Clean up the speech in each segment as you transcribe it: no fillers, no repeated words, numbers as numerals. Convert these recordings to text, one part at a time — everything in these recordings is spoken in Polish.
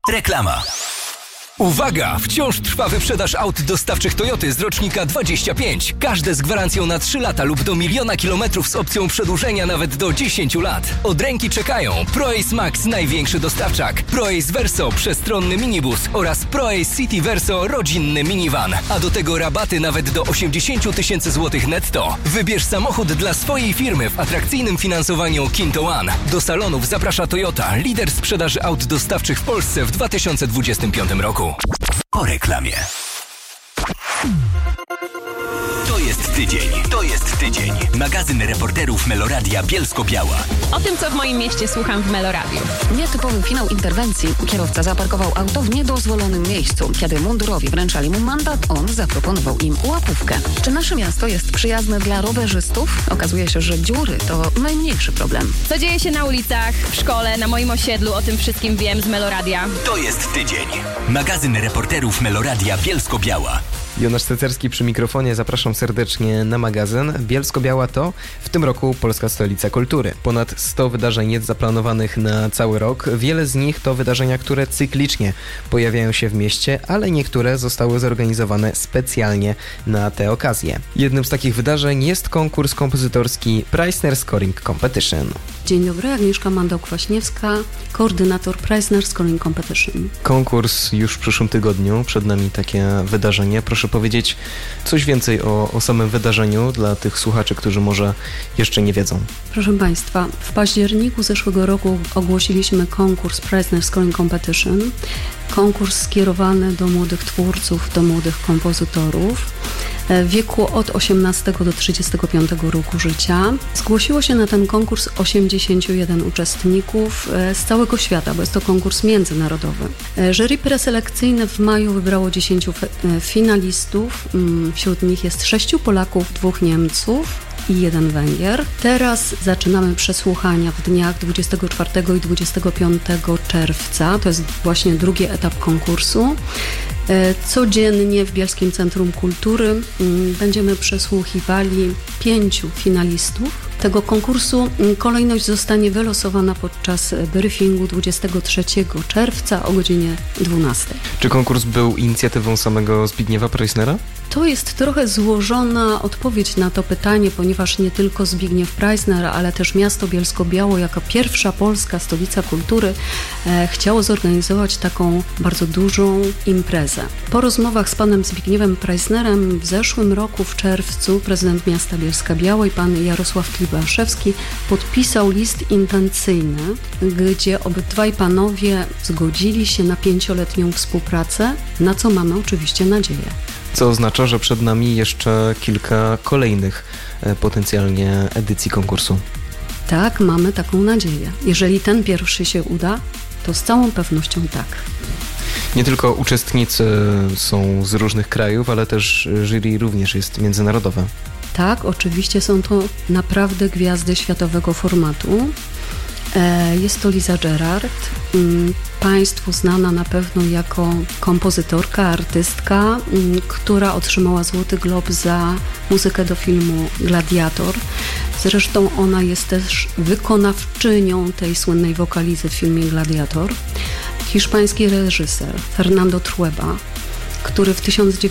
Reklama. Uwaga! Wciąż trwa wyprzedaż aut dostawczych Toyoty z rocznika 25. Każde z gwarancją na 3 lata lub do 1 000 000 kilometrów z opcją przedłużenia nawet do 10 lat. Od ręki czekają ProAce Max, największy dostawczak, ProAce Verso, przestronny minibus oraz ProAce City Verso, rodzinny minivan. A do tego rabaty nawet do 80 000 złotych netto. Wybierz samochód dla swojej firmy w atrakcyjnym finansowaniu Kinto One. Do salonów zaprasza Toyota, lider sprzedaży aut dostawczych w Polsce w 2025 roku. Po reklamie. To jest tydzień. Magazyn reporterów Meloradia Bielsko-Biała. O tym, co w moim mieście słucham w Meloradiu. Nietypowy finał interwencji. Kierowca zaparkował auto w niedozwolonym miejscu. Kiedy mundurowi wręczali mu mandat, on zaproponował im łapówkę. Czy nasze miasto jest przyjazne dla rowerzystów? Okazuje się, że dziury to najmniejszy problem. Co dzieje się na ulicach, w szkole, na moim osiedlu, o tym wszystkim wiem z Meloradia. To jest tydzień. Magazyn reporterów Meloradia Bielsko-Biała. Jonasz Cecerski przy mikrofonie, zapraszam serdecznie na magazyn. Bielsko-Biała to w tym roku Polska Stolica Kultury. Ponad 100 wydarzeń jest zaplanowanych na cały rok. Wiele z nich to wydarzenia, które cyklicznie pojawiają się w mieście, ale niektóre zostały zorganizowane specjalnie na te okazje. Jednym z takich wydarzeń jest konkurs kompozytorski Preissner Scoring Competition. Dzień dobry, Agnieszka Mandał-Kwaśniewska, koordynator Preissner Scoring Competition. Konkurs już w przyszłym tygodniu, przed nami takie wydarzenie. Proszę powiedzieć coś więcej o samym wydarzeniu dla tych słuchaczy, którzy może jeszcze nie wiedzą. Proszę Państwa, w październiku zeszłego roku ogłosiliśmy konkurs Preissner Scoring Competition. Konkurs skierowany do młodych twórców, do młodych kompozytorów w wieku od 18 do 35 roku życia. Zgłosiło się na ten konkurs 81 uczestników z całego świata, bo jest to konkurs międzynarodowy. Jury preselekcyjne w maju wybrało 10 finalistów. Wśród nich jest 6 Polaków, 2 Niemców i 1 Węgier. Teraz zaczynamy przesłuchania w dniach 24 i 25 czerwca. To jest właśnie drugi etap konkursu. Codziennie w Bielskim Centrum Kultury będziemy przesłuchiwali 5 finalistów tego konkursu. Kolejność zostanie wylosowana podczas briefingu 23 czerwca o godzinie 12. Czy konkurs był inicjatywą samego Zbigniewa Preissnera? To jest trochę złożona odpowiedź na to pytanie, ponieważ nie tylko Zbigniew Preissner, ale też miasto Bielsko-Białą jako pierwsza polska stolica kultury chciało zorganizować taką bardzo dużą imprezę. Po rozmowach z panem Zbigniewem Preissnerem w zeszłym roku w czerwcu prezydent miasta Bielska-Białej, pan Jarosław Klibaszewski, podpisał list intencyjny, gdzie obydwaj panowie zgodzili się na 5-letnią współpracę, na co mamy oczywiście nadzieję. Co oznacza, że przed nami jeszcze kilka kolejnych potencjalnie edycji konkursu. Tak, mamy taką nadzieję. Jeżeli ten pierwszy się uda, to z całą pewnością tak. Nie tylko uczestnicy są z różnych krajów, ale też jury również jest międzynarodowe. Tak, oczywiście są to naprawdę gwiazdy światowego formatu. Jest to Liza Gerard, Państwu znana na pewno jako kompozytorka, artystka, która otrzymała Złoty Glob za muzykę do filmu Gladiator. Zresztą ona jest też wykonawczynią tej słynnej wokalizy w filmie Gladiator. Hiszpański reżyser Fernando Trueba, który w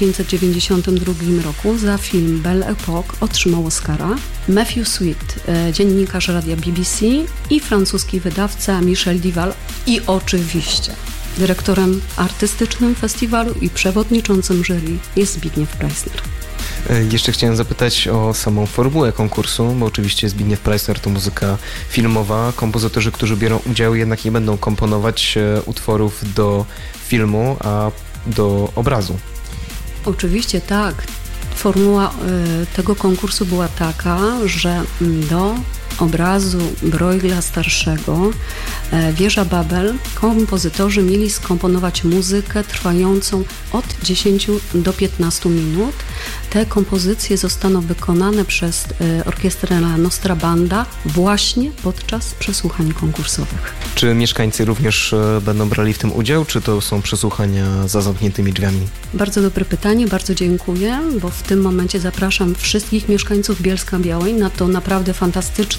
1992 roku za film Belle Époque otrzymał Oscara, Matthew Sweet, dziennikarz radia BBC i francuski wydawca Michel Dival i oczywiście dyrektorem artystycznym festiwalu i przewodniczącym jury jest Zbigniew Preissner. Jeszcze chciałem zapytać o samą formułę konkursu, bo oczywiście Zbigniew Preissner to muzyka filmowa. Kompozytorzy, którzy biorą udział, jednak nie będą komponować utworów do filmu, a do obrazu. Oczywiście tak. Formuła tego konkursu była taka, że do obrazu Bruegla starszego Wieża Babel kompozytorzy mieli skomponować muzykę trwającą od 10 do 15 minut. Te kompozycje zostaną wykonane przez orkiestrę La Nostra Banda właśnie podczas przesłuchań konkursowych. Czy mieszkańcy również będą brali w tym udział, czy to są przesłuchania za zamkniętymi drzwiami? Bardzo dobre pytanie, bardzo dziękuję, bo w tym momencie zapraszam wszystkich mieszkańców Bielska-Białej na to naprawdę fantastyczne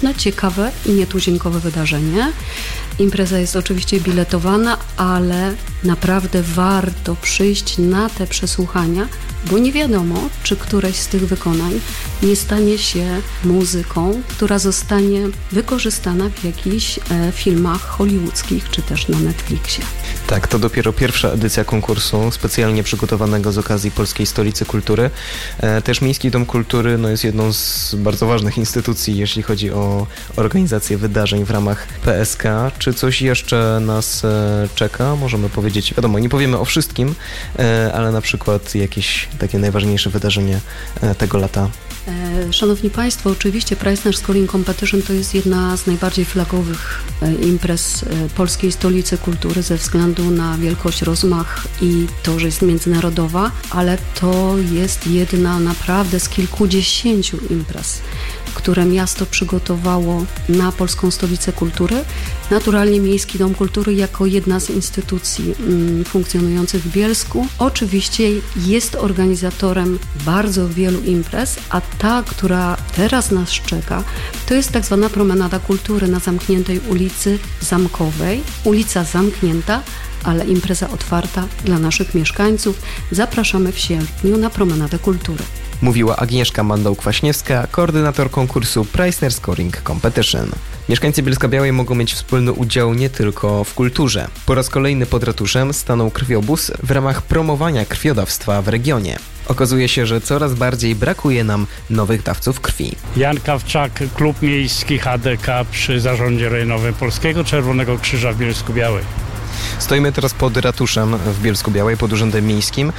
fantastyczne, ciekawe i nietuzinkowe wydarzenie. Impreza jest oczywiście biletowana, ale naprawdę warto przyjść na te przesłuchania, bo nie wiadomo, czy któreś z tych wykonań nie stanie się muzyką, która zostanie wykorzystana w jakichś filmach hollywoodzkich, czy też na Netflixie. Tak, to dopiero pierwsza edycja konkursu specjalnie przygotowanego z okazji Polskiej Stolicy Kultury. Też Miejski Dom Kultury jest jedną z bardzo ważnych instytucji, jeśli chodzi o organizację wydarzeń w ramach PSK. Czy coś jeszcze nas czeka? Możemy powiedzieć, wiadomo, nie powiemy o wszystkim, ale na przykład jakieś takie najważniejsze wydarzenie tego lata. Szanowni Państwo, oczywiście Preissner Scoring Competition to jest jedna z najbardziej flagowych imprez Polskiej Stolicy Kultury ze względu na wielkość, rozmach i to, że jest międzynarodowa, ale to jest jedna naprawdę z kilkudziesięciu imprez, które miasto przygotowało na Polską Stolicę Kultury. Naturalnie Miejski Dom Kultury jako jedna z instytucji funkcjonujących w Bielsku oczywiście jest organizatorem bardzo wielu imprez, a ta, która teraz nas czeka, to jest tak zwana Promenada Kultury na zamkniętej ulicy Zamkowej. Ulica zamknięta, ale impreza otwarta dla naszych mieszkańców. Zapraszamy w sierpniu na Promenadę Kultury. Mówiła Agnieszka Mandał-Kwaśniewska, koordynator konkursu Preissner Scoring Competition. Mieszkańcy Bielska-Białej mogą mieć wspólny udział nie tylko w kulturze. Po raz kolejny pod ratuszem stanął krwiobóz w ramach promowania krwiodawstwa w regionie. Okazuje się, że coraz bardziej brakuje nam nowych dawców krwi. Jan Kawczak, Klub Miejski HDK przy Zarządzie Rejonowym Polskiego Czerwonego Krzyża w Bielsku-Białej. Stoimy teraz pod ratuszem w Bielsku-Białej, pod Urzędem Miejskim.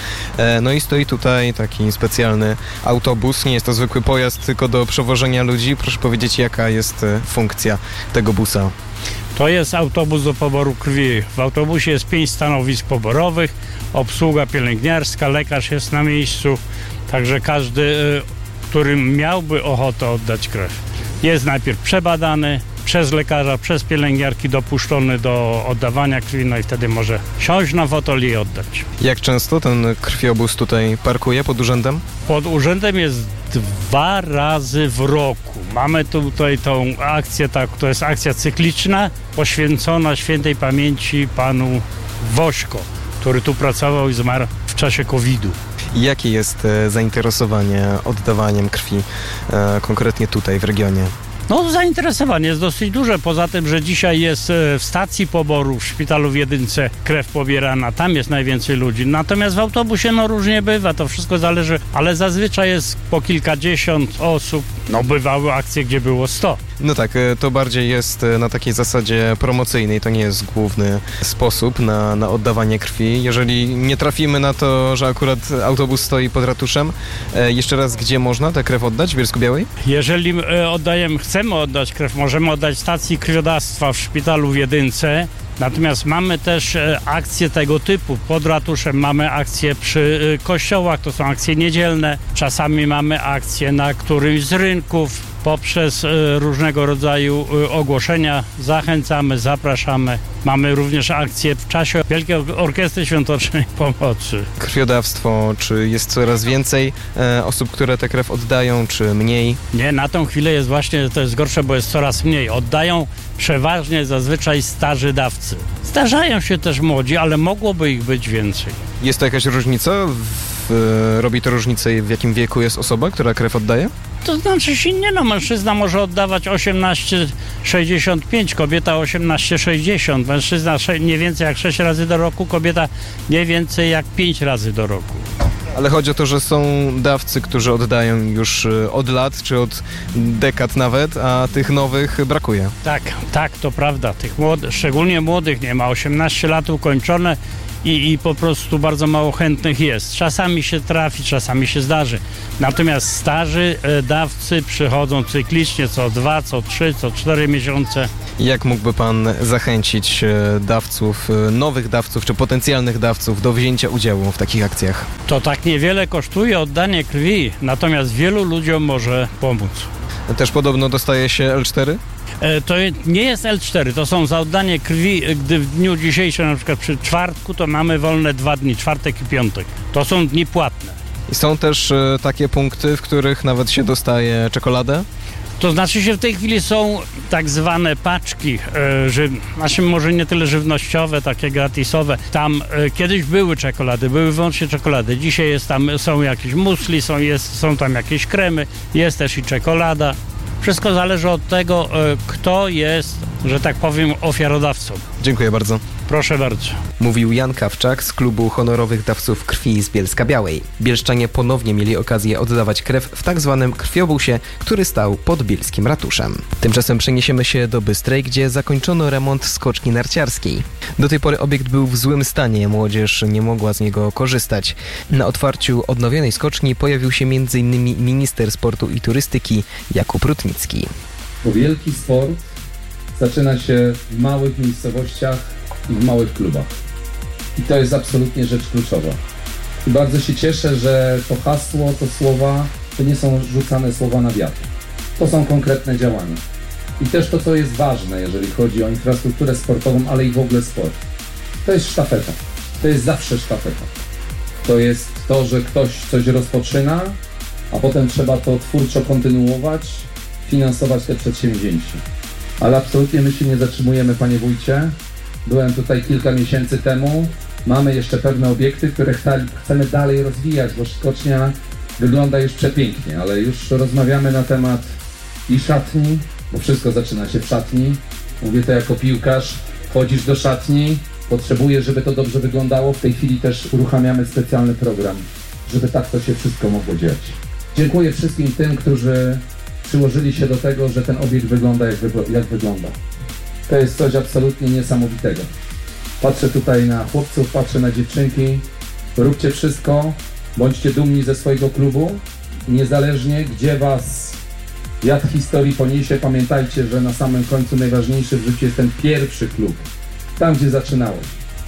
I stoi tutaj taki specjalny autobus. Nie jest to zwykły pojazd, tylko do przewożenia ludzi. Proszę powiedzieć, jaka jest funkcja tego busa? To jest autobus do poboru krwi. W autobusie jest 5 stanowisk poborowych, obsługa pielęgniarska, lekarz jest na miejscu. Także każdy, który miałby ochotę oddać krew, jest najpierw przebadany przez lekarza, przez pielęgniarki, dopuszczony do oddawania krwi, i wtedy może siąść na fotel i oddać. Jak często ten krwiobóz tutaj parkuje pod urzędem? Pod urzędem jest 2 razy w roku. Mamy tutaj tą akcję, to jest akcja cykliczna poświęcona świętej pamięci panu Wośko, który tu pracował i zmarł w czasie COVID-u. Jakie jest zainteresowanie oddawaniem krwi konkretnie tutaj w regionie? Zainteresowanie jest dosyć duże, poza tym, że dzisiaj jest w stacji poboru w szpitalu w Jedynce krew pobierana, tam jest najwięcej ludzi. Natomiast w autobusie różnie bywa, to wszystko zależy, ale zazwyczaj jest po kilkadziesiąt osób. Bywały akcje, gdzie było 100. Tak, to bardziej jest na takiej zasadzie promocyjnej, to nie jest główny sposób na oddawanie krwi. Jeżeli nie trafimy na to, że akurat autobus stoi pod ratuszem, jeszcze raz, gdzie można tę krew oddać w Bielsku-Białej? Jeżeli chcemy oddać krew, możemy oddać w stacji krwiodawstwa w szpitalu w Jedynce. Natomiast mamy też akcje tego typu. Pod ratuszem mamy akcje przy kościołach, to są akcje niedzielne. Czasami mamy akcje na którymś z rynków. Poprzez różnego rodzaju ogłoszenia zachęcamy, zapraszamy. Mamy również akcje w czasie Wielkiej Orkiestry Świątecznej Pomocy. Krwiodawstwo, czy jest coraz więcej osób, które tę krew oddają, czy mniej? Nie, na tą chwilę jest właśnie, to jest gorsze, bo jest coraz mniej. Oddają przeważnie zazwyczaj starzy dawcy. Zdarzają się też młodzi, ale mogłoby ich być więcej. Jest to jakaś różnica? Robi to różnicę, w jakim wieku jest osoba, która krew oddaje? To znaczy mężczyzna może oddawać 18,65, kobieta 18,60. Mężczyzna nie więcej jak 6 razy do roku, kobieta nie więcej jak 5 razy do roku. Ale chodzi o to, że są dawcy, którzy oddają już od lat, czy od dekad nawet, a tych nowych brakuje. Tak, to prawda. Tych szczególnie młodych nie ma. 18 lat ukończone i po prostu bardzo mało chętnych jest. Czasami się trafi, czasami się zdarzy. Natomiast starzy dawcy przychodzą cyklicznie co 2, co 3, co 4 miesiące. Jak mógłby pan zachęcić dawców, nowych dawców czy potencjalnych dawców do wzięcia udziału w takich akcjach? To tak niewiele kosztuje oddanie krwi, natomiast wielu ludziom może pomóc. Też podobno dostaje się L4? To nie jest L4, to są za oddanie krwi, gdy w dniu dzisiejszym, na przykład przy czwartku, to mamy wolne 2 dni, czwartek i piątek. To są dni płatne. I są też takie punkty, w których nawet się dostaje czekoladę? To znaczy się w tej chwili są tak zwane paczki, może nie tyle żywnościowe, takie gratisowe. Tam kiedyś były czekolady, były wyłącznie czekolady. Dzisiaj są jakieś musli, są tam jakieś kremy, jest też i czekolada. Wszystko zależy od tego, kto jest, że tak powiem, ofiarodawcą. Dziękuję bardzo. Proszę bardzo. Mówił Jan Kawczak z klubu honorowych dawców krwi z Bielska-Białej. Bielszczanie ponownie mieli okazję oddawać krew w tak zwanym krwiobusie, który stał pod bielskim ratuszem. Tymczasem przeniesiemy się do Bystrej, gdzie zakończono remont skoczni narciarskiej. Do tej pory obiekt był w złym stanie, młodzież nie mogła z niego korzystać. Na otwarciu odnowionej skoczni pojawił się m.in. minister sportu i turystyki Jakub Rutnicki. Bo wielki sport zaczyna się w małych miejscowościach i w małych klubach. I to jest absolutnie rzecz kluczowa. I bardzo się cieszę, że to hasło, to słowa, to nie są rzucane słowa na wiatr. To są konkretne działania. I też to, co jest ważne, jeżeli chodzi o infrastrukturę sportową, ale i w ogóle sport. To jest sztafeta. To jest zawsze sztafeta. To jest to, że ktoś coś rozpoczyna, a potem trzeba to twórczo kontynuować, finansować te przedsięwzięcia. Ale absolutnie my się nie zatrzymujemy, panie wójcie. Byłem tutaj kilka miesięcy temu. Mamy jeszcze pewne obiekty, które chcemy dalej rozwijać, bo skocznia wygląda już przepięknie, ale już rozmawiamy na temat i szatni, bo wszystko zaczyna się w szatni. Mówię to jako piłkarz. Wchodzisz do szatni, potrzebujesz, żeby to dobrze wyglądało. W tej chwili też uruchamiamy specjalny program, żeby tak to się wszystko mogło dziać. Dziękuję wszystkim tym, którzy przyłożyli się do tego, że ten obiekt wygląda jak wygląda. To jest coś absolutnie niesamowitego. Patrzę tutaj na chłopców, patrzę na dziewczynki. Róbcie wszystko, bądźcie dumni ze swojego klubu. Niezależnie gdzie was jad historii poniesie, pamiętajcie, że na samym końcu najważniejszy w życiu jest ten pierwszy klub. Tam, gdzie zaczynałeś.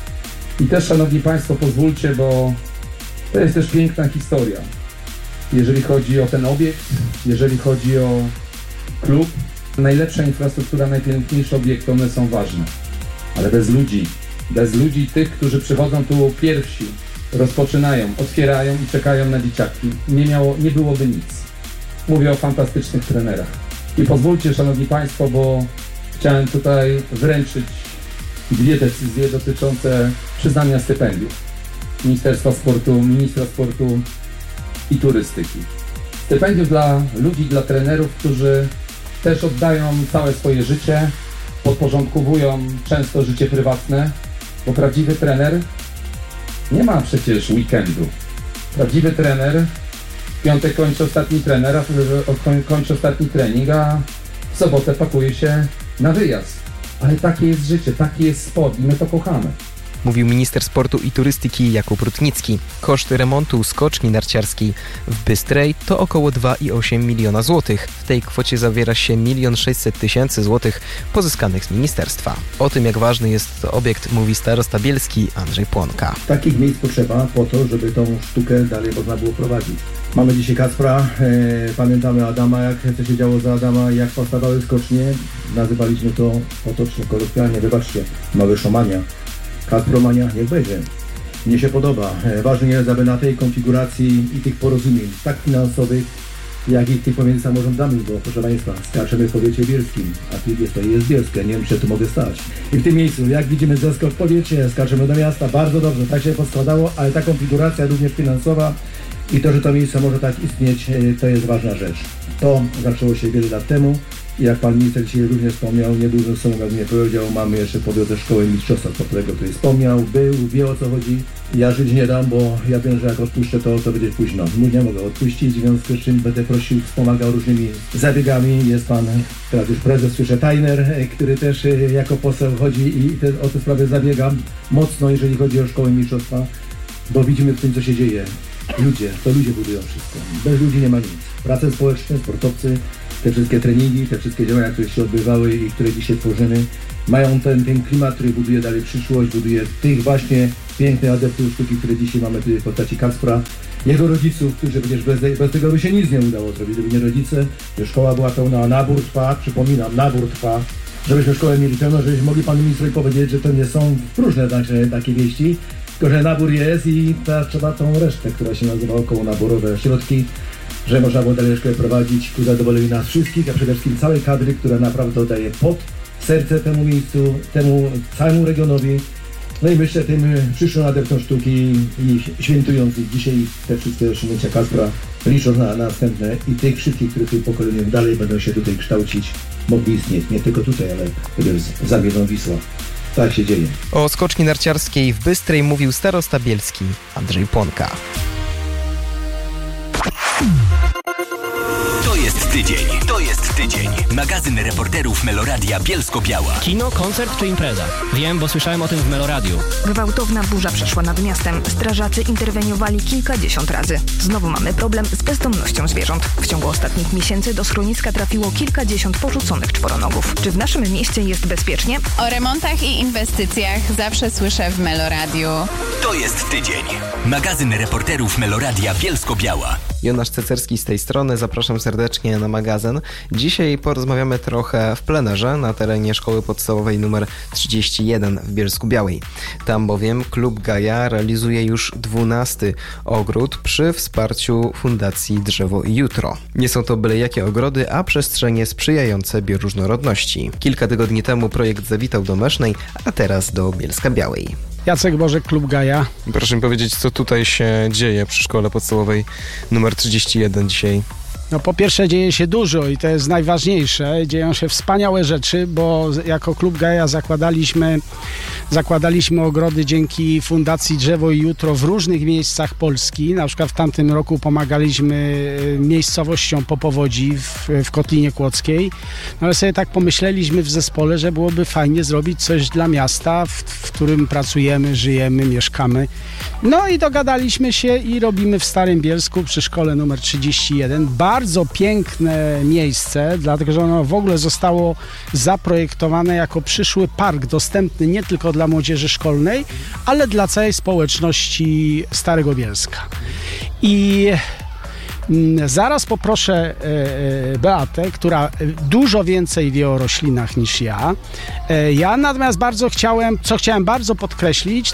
I też, szanowni państwo, pozwólcie, bo to jest też piękna historia. Jeżeli chodzi o ten obiekt, jeżeli chodzi o klub, najlepsza infrastruktura, najpiękniejsze obiekty, one są ważne. Ale bez ludzi tych, którzy przychodzą tu pierwsi, rozpoczynają, otwierają i czekają na dzieciaki, nie byłoby nic. Mówię o fantastycznych trenerach. I pozwólcie, szanowni państwo, bo chciałem tutaj wręczyć 2 decyzje dotyczące przyznania stypendiów Ministerstwa Sportu, Ministra Sportu i Turystyki. Stypendiów dla ludzi, dla trenerów, którzy też oddają całe swoje życie, podporządkowują często życie prywatne, bo prawdziwy trener nie ma przecież weekendu. Prawdziwy trener w piątek kończy ostatni kończy ostatni trening, a w sobotę pakuje się na wyjazd. Ale takie jest życie, taki jest sport i my to kochamy. Mówił minister sportu i turystyki Jakub Rutnicki. Koszt remontu skoczni narciarskiej w Bystrej to około 2,8 miliona złotych. W tej kwocie zawiera się 1 600 000 złotych pozyskanych z ministerstwa. O tym, jak ważny jest to obiekt, mówi starosta bielski Andrzej Płonka. Takich miejsc potrzeba po to, żeby tą sztukę dalej można było prowadzić. Mamy dzisiaj Kacpra, pamiętamy Adama, jak to się działo za Adama, jak powstawały skocznie. Nazywaliśmy to potocznie, kolokwialnie, wybaczcie, małe szomania. Kacpromania, niech będzie. Mnie się podoba. Ważne jest, aby na tej konfiguracji i tych porozumień, tak finansowych, jak i tych pomiędzy samorządami, bo proszę Państwa, skaczemy w powiecie bielskim, a to jest bielskie, nie wiem, czy tu mogę stać. I w tym miejscu, jak widzimy zeskok w powiecie, skaczemy do miasta, bardzo dobrze, tak się poskładało, ale ta konfiguracja również finansowa i to, że to miejsce może tak istnieć, to jest ważna rzecz. To zaczęło się wiele lat temu. Jak pan minister dzisiaj również wspomniał, niedużą sumą, jak mnie powiedział, mamy jeszcze powiat szkoły mistrzostwa sportowego, który wspomniał, wie o co chodzi. Ja żyć nie dam, bo ja wiem, że jak odpuszczę, to będzie późno. Nie mogę odpuścić, w związku z czym będę prosił, wspomagał różnymi zabiegami. Jest pan, teraz już prezes, słyszę, Tajner, który też jako poseł chodzi i o tę sprawę zabiega mocno, jeżeli chodzi o szkołę mistrzostwa, bo widzimy w tym, co się dzieje. Ludzie budują wszystko. Bez ludzi nie ma nic. Prace społeczne, sportowcy, te wszystkie treningi, te wszystkie działania, które się odbywały i które dzisiaj tworzymy, mają ten klimat, który buduje dalej przyszłość, buduje tych właśnie pięknych adeptów sztuki, które dzisiaj mamy tutaj w postaci Kacpra, jego rodziców, którzy przecież bez tego by się nic nie udało zrobić, gdyby nie rodzice, że szkoła była pełna, nabór trwa, przypominam, nabór trwa, żebyśmy szkołę mieli pełną, żebyśmy mogli panu ministrowi powiedzieć, że to nie są próżne takie wieści, Tylko że nabór jest i trzeba tą resztę, która się nazywa okołonaborowe środki, że można było dalej szkołę prowadzić ku zadowoleniu nas wszystkich, a przede wszystkim całej kadry, która naprawdę oddaje pod serce temu miejscu, temu całemu regionowi. No i myślę tym przyszłym adeptom sztuki i świętujących dzisiaj te wszystkie osiągnięcia Kacpra, licząc na następne i tych wszystkich, którzy w tym pokoleniu dalej będą się tutaj kształcić, mogli istnieć. Nie tylko tutaj, ale za Mierzą Wisła. Tak się dzieje. O skoczni narciarskiej w Bystrej mówił starosta bielski Andrzej Płonka. To jest tydzień. Magazyn reporterów Meloradia Bielsko-Biała. Kino, koncert czy impreza? Wiem, bo słyszałem o tym w Meloradiu. Gwałtowna burza przeszła nad miastem. Strażacy interweniowali kilkadziesiąt razy. Znowu mamy problem z bezdomnością zwierząt. W ciągu ostatnich miesięcy do schroniska trafiło kilkadziesiąt porzuconych czworonogów. Czy w naszym mieście jest bezpiecznie? O remontach i inwestycjach zawsze słyszę w Meloradiu. To jest tydzień. Magazyn reporterów Meloradia Bielsko-Biała. Jonasz Cecerski z tej strony, zapraszam serdecznie na magazyn. Dzisiaj porozmawiamy trochę w plenerze na terenie Szkoły Podstawowej nr 31 w Bielsku-Białej. Tam bowiem Klub Gaja realizuje już 12. ogród przy wsparciu Fundacji Drzewo Jutro. Nie są to byle jakie ogrody, a przestrzenie sprzyjające bioróżnorodności. Kilka tygodni temu projekt zawitał do Mesznej, a teraz do Bielska-Białej. Jacek Bożek, Klub Gaja. Proszę mi powiedzieć, co tutaj się dzieje przy Szkole Podstawowej nr 31 dzisiaj? No po pierwsze dzieje się dużo i to jest najważniejsze. Dzieją się wspaniałe rzeczy, bo jako Klub Gaja zakładaliśmy ogrody dzięki Fundacji Drzewo i Jutro w różnych miejscach Polski. Na przykład w tamtym roku pomagaliśmy miejscowościom po powodzi w Kotlinie Kłodzkiej. No ale sobie tak pomyśleliśmy w zespole, że byłoby fajnie zrobić coś dla miasta, w którym pracujemy, żyjemy, mieszkamy. No i dogadaliśmy się i robimy w Starym Bielsku przy szkole numer 31. Bardzo piękne miejsce, dlatego że ono w ogóle zostało zaprojektowane jako przyszły park dostępny nie tylko dla młodzieży szkolnej, ale dla całej społeczności Starego Bielska. I zaraz poproszę Beatę, która dużo więcej wie o roślinach niż ja. Ja natomiast chciałem bardzo podkreślić,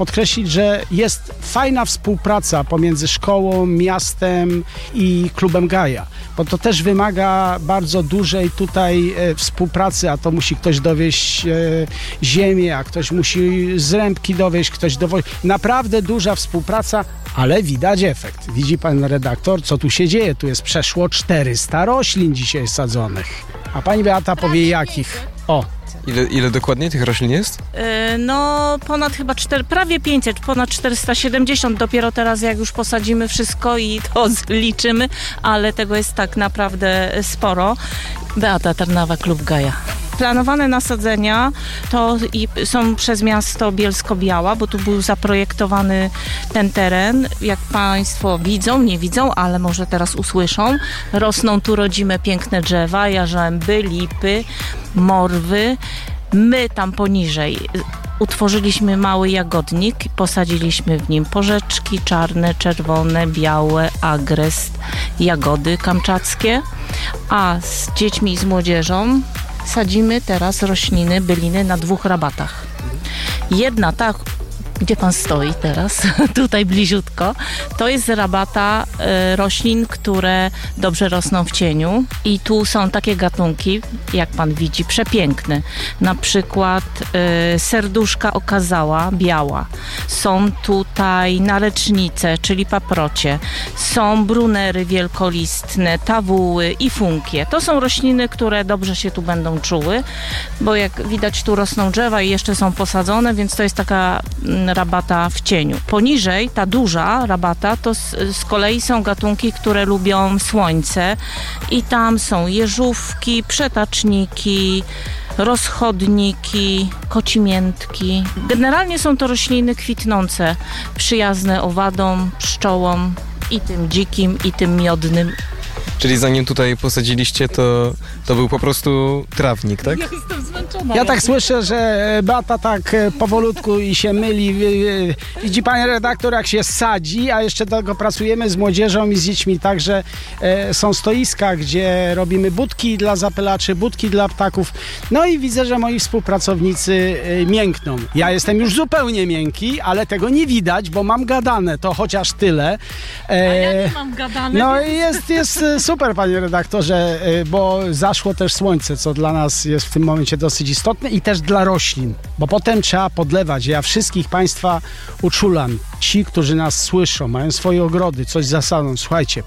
że jest fajna współpraca pomiędzy szkołą, miastem i Klubem Gaja, bo to też wymaga bardzo dużej tutaj współpracy, a to musi ktoś dowieźć ziemię, a ktoś musi zrębki dowieźć, ktoś dowozi. Naprawdę duża współpraca, ale widać efekt. Widzi pan redaktor, co tu się dzieje? Tu jest przeszło 400 roślin dzisiaj sadzonych. A pani Beata powie jakich. O. Ile dokładnie tych roślin jest? No ponad chyba prawie 500, ponad 470 dopiero teraz jak już posadzimy wszystko i to zliczymy, ale tego jest tak naprawdę sporo. Beata Tarnawa, Klub Gaja. Planowane nasadzenia to są przez miasto Bielsko-Biała, bo tu był zaprojektowany ten teren. Jak państwo widzą, nie widzą, ale może teraz usłyszą, rosną tu rodzime piękne drzewa, jarzęby, lipy, morwy. My tam poniżej utworzyliśmy mały jagodnik, posadziliśmy w nim porzeczki czarne, czerwone, białe, agrest, jagody kamczackie, a z dziećmi i z młodzieżą sadzimy teraz rośliny, byliny na 2 rabatach. Jedna, tak, gdzie pan stoi teraz, tutaj bliziutko, to jest rabata roślin, które dobrze rosną w cieniu i tu są takie gatunki, jak pan widzi, przepiękne. Na przykład serduszka okazała, biała. Są tutaj narecznice, czyli paprocie. Są brunery wielkolistne, tawuły i funkie. To są rośliny, które dobrze się tu będą czuły, bo jak widać tu rosną drzewa i jeszcze są posadzone, więc to jest taka rabata w cieniu. Poniżej, ta duża rabata, to z kolei są gatunki, które lubią słońce i tam są jeżówki, przetaczniki, rozchodniki, kocimiętki. Generalnie są to rośliny kwitnące, przyjazne owadom, pszczołom i tym dzikim, i tym miodnym. Czyli zanim tutaj posadziliście, to był po prostu trawnik, tak? Ja jestem zmęczona. Ja tak słyszę, że Beata tak powolutku i się myli. Widzi pani redaktor, jak się sadzi, a jeszcze do tego pracujemy z młodzieżą i z dziećmi, także są stoiska, gdzie robimy budki dla zapylaczy, budki dla ptaków. No i widzę, że moi współpracownicy miękną. Ja jestem już zupełnie miękki, ale tego nie widać, bo mam gadane, to chociaż tyle. A ja nie mam gadane. No i jest super, panie redaktorze, bo zaszło też słońce, co dla nas jest w tym momencie dosyć istotne i też dla roślin, bo potem trzeba podlewać. Ja wszystkich państwa uczulam. Ci, którzy nas słyszą, mają swoje ogrody, coś zasadą. Słuchajcie,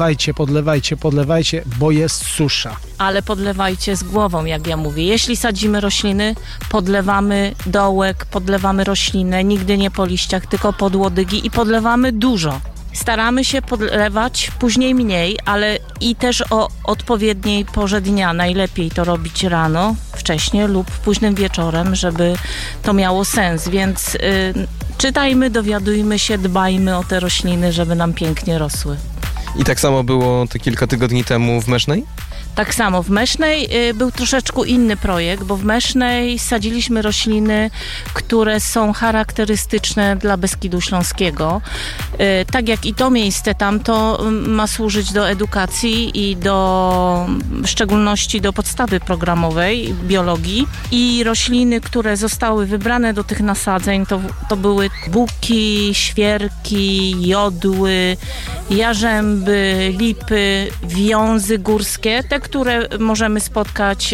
podlewajcie, bo jest susza. Ale podlewajcie z głową, jak ja mówię. Jeśli sadzimy rośliny, podlewamy dołek, podlewamy roślinę, nigdy nie po liściach, tylko pod łodygi i podlewamy dużo. Staramy się podlewać, później mniej, ale i też o odpowiedniej porze dnia. Najlepiej to robić rano, wcześnie lub późnym wieczorem, żeby to miało sens, więc czytajmy, dowiadujmy się, dbajmy o te rośliny, żeby nam pięknie rosły. I tak samo było te kilka tygodni temu w Mesznej? Tak samo w Mesznej był troszeczkę inny projekt, bo w Mesznej sadziliśmy rośliny, które są charakterystyczne dla Beskidu Śląskiego. Tak jak i to miejsce tamto ma służyć do edukacji i w szczególności do podstawy programowej biologii. I rośliny, które zostały wybrane do tych nasadzeń, to były buki, świerki, jodły, jarzęby, lipy, wiązy górskie, te, które możemy spotkać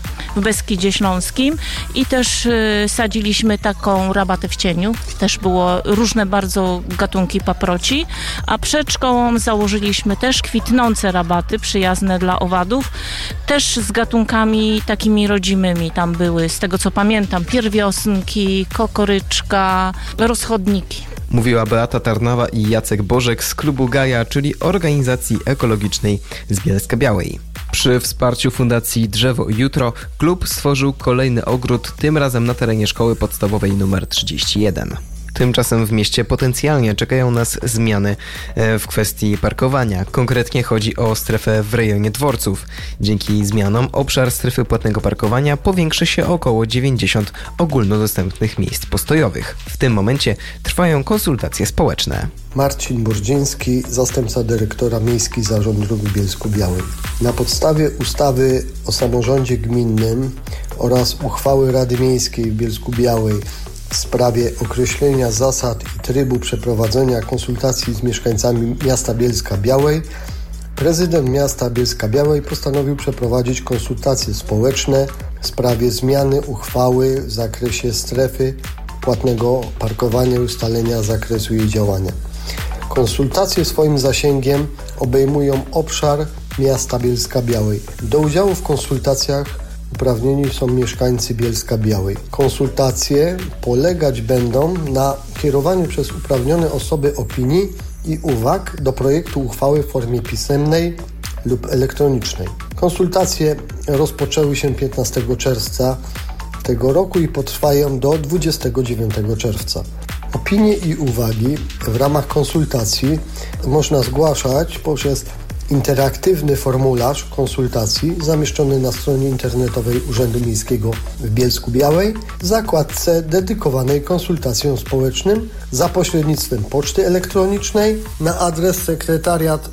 w Beskidzie Śląskim i też sadziliśmy taką rabatę w cieniu. Też było różne bardzo gatunki paproci, a przed szkołą założyliśmy też kwitnące rabaty przyjazne dla owadów, też z gatunkami takimi rodzimymi. Tam były, z tego co pamiętam, pierwiosnki, kokoryczka, rozchodniki. Mówiła Beata Tarnawa i Jacek Bożek z Klubu Gaja, czyli organizacji ekologicznej z Bielska-Białej. Przy wsparciu Fundacji Drzewo Jutro klub stworzył kolejny ogród, tym razem na terenie szkoły podstawowej nr 31. Tymczasem w mieście potencjalnie czekają nas zmiany w kwestii parkowania. Konkretnie chodzi o strefę w rejonie dworców. Dzięki zmianom obszar strefy płatnego parkowania powiększy się o około 90 ogólnodostępnych miejsc postojowych. W tym momencie trwają konsultacje społeczne. Marcin Burdziński, zastępca dyrektora Miejski Zarząd Dróg w Bielsku-Białej. Na podstawie ustawy o samorządzie gminnym oraz uchwały Rady Miejskiej w Bielsku-Białej w sprawie określenia zasad i trybu przeprowadzenia konsultacji z mieszkańcami miasta Bielska-Białej, prezydent miasta Bielska-Białej postanowił przeprowadzić konsultacje społeczne w sprawie zmiany uchwały w zakresie strefy płatnego parkowania i ustalenia zakresu jej działania. Konsultacje swoim zasięgiem obejmują obszar miasta Bielska-Białej. Do udziału w konsultacjach uprawnieni są mieszkańcy Bielska-Białej. Konsultacje polegać będą na kierowaniu przez uprawnione osoby opinii i uwag do projektu uchwały w formie pisemnej lub elektronicznej. Konsultacje rozpoczęły się 15 czerwca tego roku i potrwają do 29 czerwca. Opinie i uwagi w ramach konsultacji można zgłaszać poprzez interaktywny formularz konsultacji zamieszczony na stronie internetowej Urzędu Miejskiego w Bielsku-Białej w zakładce dedykowanej konsultacjom społecznym za pośrednictwem poczty elektronicznej na adres sekretariat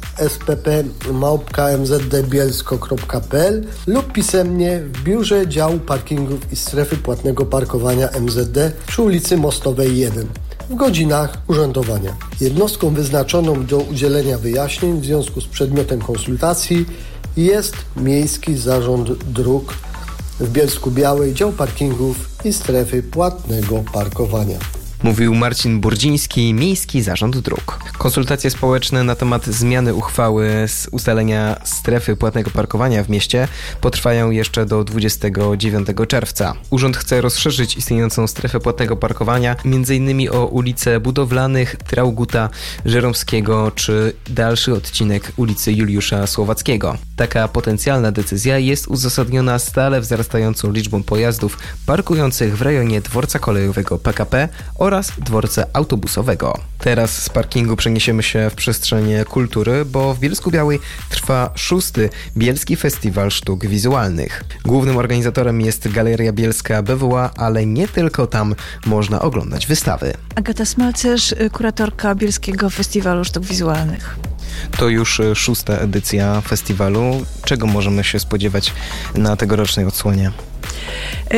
spp@mzdbielsko.pl lub pisemnie w biurze działu parkingów i strefy płatnego parkowania MZD przy ulicy Mostowej 1. w godzinach urzędowania. Jednostką wyznaczoną do udzielenia wyjaśnień w związku z przedmiotem konsultacji jest Miejski Zarząd Dróg w Bielsku-Białej, dział parkingów i strefy płatnego parkowania. Mówił Marcin Burdziński, Miejski Zarząd Dróg. Konsultacje społeczne na temat zmiany uchwały z ustalenia strefy płatnego parkowania w mieście potrwają jeszcze do 29 czerwca. Urząd chce rozszerzyć istniejącą strefę płatnego parkowania m.in. o ulice Budowlanych, Trauguta, Żeromskiego czy dalszy odcinek ulicy Juliusza Słowackiego. Taka potencjalna decyzja jest uzasadniona stale wzrastającą liczbą pojazdów parkujących w rejonie dworca kolejowego PKP oraz dworca autobusowego. Teraz z parkingu przeniesiemy się w przestrzeń kultury, bo w Bielsku-Białej trwa 6. Bielski Festiwal Sztuk Wizualnych. Głównym organizatorem jest Galeria Bielska BWA, ale nie tylko tam można oglądać wystawy. Agata Smalcerz, kuratorka Bielskiego Festiwalu Sztuk Wizualnych. To już 6. edycja festiwalu. Czego możemy się spodziewać na tegorocznej odsłonie?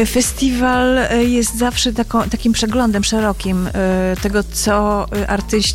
Festiwal jest zawsze takim przeglądem szerokim tego, co artyści